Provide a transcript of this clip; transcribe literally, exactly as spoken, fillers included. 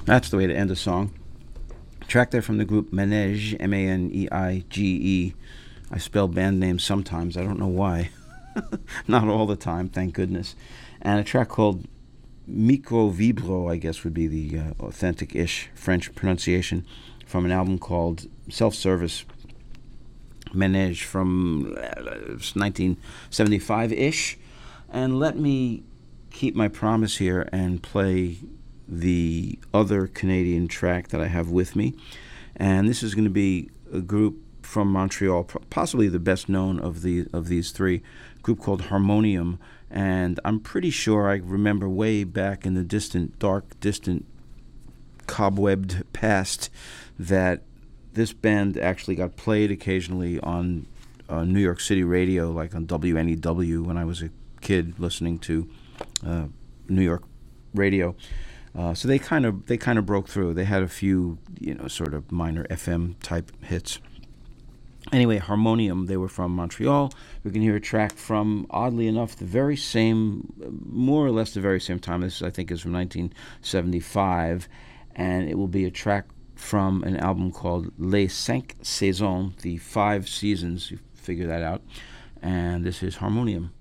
That's the way to end a song. Track there from the group Manege, M A N E I G E. I spell band names sometimes. I don't know why. Not all the time, thank goodness. And a track called Micro Vibro, I guess would be the uh, authentic-ish French pronunciation, from an album called Self-Service Manege from uh, nineteen seventy-five-ish. And let me keep my promise here and play the other Canadian track that I have with me. And this is going to be a group from Montreal, possibly the best known of the of these three, a group called Harmonium. And I'm pretty sure I remember way back in the distant, dark, distant, cobwebbed past that this band actually got played occasionally on uh, New York City radio, like on W N E W when I was a kid listening to uh, New York radio. Uh, so they kind of they kind of broke through. They had a few, you know, sort of minor F M type hits. Anyway, Harmonium, they were from Montreal. We can hear a track from, oddly enough, the very same, more or less the very same time. This, I think, is from nineteen seventy-five, and it will be a track from an album called Les Cinq Saisons, the Five Seasons. You figure that out. And this is Harmonium.